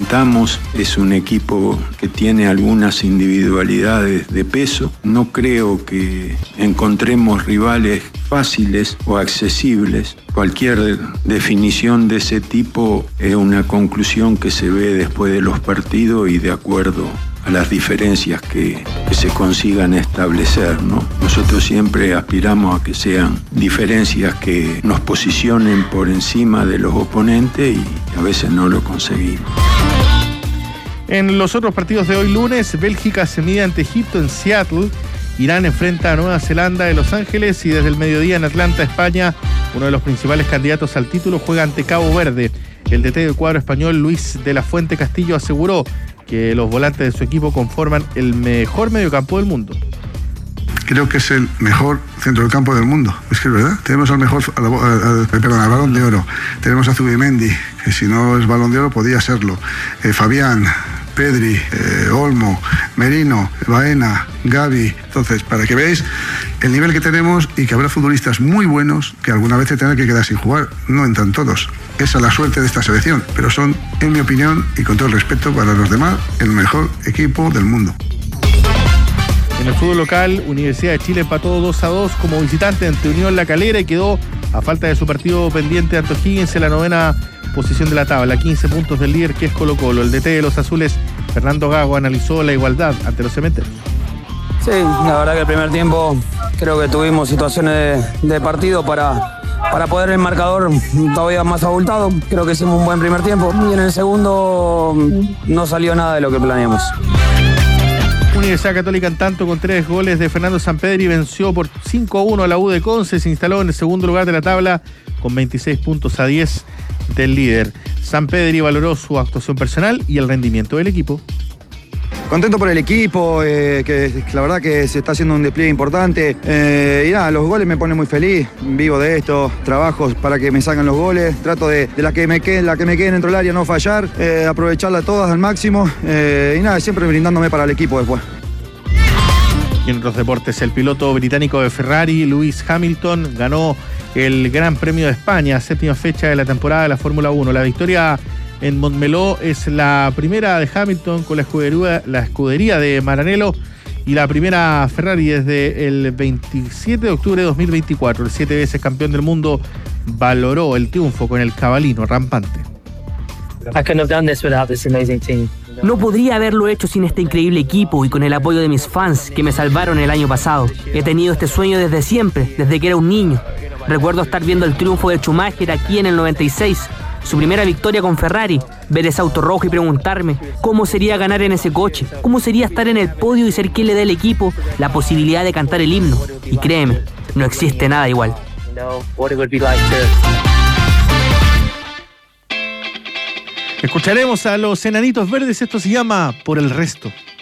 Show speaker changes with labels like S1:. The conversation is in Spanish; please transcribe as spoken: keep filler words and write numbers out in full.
S1: enfrentamos es un equipo que tiene algunas individualidades de peso. No creo que encontremos rivales fáciles o accesibles. Cualquier definición de ese tipo es una conclusión que se ve después de los partidos y de acuerdo a las diferencias que, que se consigan establecer, ¿no? Nosotros siempre aspiramos a que sean diferencias que nos posicionen por encima de los oponentes y a veces no lo conseguimos.
S2: En los otros partidos de hoy lunes, Bélgica se mide ante Egipto en Seattle, Irán enfrenta a Nueva Zelanda de Los Ángeles y desde el mediodía en Atlanta, España, uno de los principales candidatos al título juega ante Cabo Verde. El D T del cuadro español, Luis de la Fuente Castillo, aseguró que los volantes de su equipo conforman el mejor mediocampo del mundo.
S3: Creo que es el mejor centro del campo del mundo. Es que es verdad. Tenemos al mejor, al, al, perdón, al Balón de Oro. Tenemos a Zubimendi, que si no es Balón de Oro podía serlo. Eh, Fabián, Pedri, eh, Olmo, Merino, Baena, Gavi. Entonces, para que veáis el nivel que tenemos y que habrá futbolistas muy buenos que alguna vez se tendrán que quedar sin jugar. No entran todos. Esa es la suerte de esta selección. Pero son, en mi opinión, y con todo el respeto para los demás, el mejor equipo del mundo.
S2: En el fútbol local, Universidad de Chile empató dos a dos como visitante ante Unión La Calera y quedó, a falta de su partido pendiente ante O'Higgins, en la novena posición de la tabla, quince puntos del líder que es Colo Colo. El D T de los azules, Fernando Gago, analizó la igualdad ante los cementeros.
S4: Sí, la verdad que el primer tiempo creo que tuvimos situaciones de, de partido para, para poder el marcador todavía más abultado. Creo que hicimos un buen primer tiempo y en el segundo no salió nada de lo que planeamos.
S2: Universidad Católica, en tanto, con tres goles de Fernando Sampedri, venció por cinco a uno a la U de Conce. Se instaló en el segundo lugar de la tabla con veintiséis puntos a diez del líder. Sampedri valoró su actuación personal y el rendimiento del equipo.
S5: Contento por el equipo, eh, que la verdad que se está haciendo un despliegue importante. Eh, y nada, los goles me ponen muy feliz. Vivo de esto, trabajo para que me salgan los goles. Trato de, de la que me queden, la que me queden dentro del área no fallar, eh, aprovecharla todas al máximo. Eh, y nada, siempre brindándome para el equipo después.
S2: Y en otros deportes, el piloto británico de Ferrari, Lewis Hamilton, ganó el Gran Premio de España, séptima fecha de la temporada de la Fórmula uno. La victoria en Montmeló es la primera de Hamilton con la escudería, la escudería de Maranello y la primera Ferrari desde el veintisiete de octubre de dos mil veinticuatro. El siete veces campeón del mundo valoró el triunfo con el cabalino rampante.
S6: I couldn't have done this without this amazing team.
S7: No podría haberlo hecho sin este increíble equipo y con el apoyo de mis fans que me salvaron el año pasado. He tenido este sueño desde siempre, desde que era un niño. Recuerdo estar viendo el triunfo de Schumacher aquí en el noventa y seis, su primera victoria con Ferrari, ver ese auto rojo y preguntarme cómo sería ganar en ese coche, cómo sería estar en el podio y ser quien le dé al equipo la posibilidad de cantar el himno. Y créeme, no existe nada igual.
S2: Escucharemos a los Enanitos Verdes, esto se llama Por el Resto.